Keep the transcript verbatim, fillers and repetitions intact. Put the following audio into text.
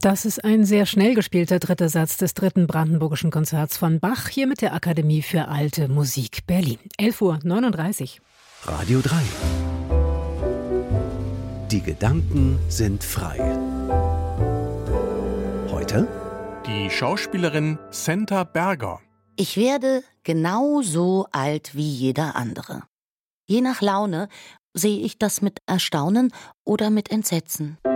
Das ist ein sehr schnell gespielter dritter Satz des dritten Brandenburgischen Konzerts von Bach, hier mit der Akademie für Alte Musik Berlin. elf Uhr neununddreißig. Radio drei. Die Gedanken sind frei. Heute? Die Schauspielerin Senta Berger. Ich werde genauso alt wie jeder andere. Je nach Laune sehe ich das mit Erstaunen oder mit Entsetzen.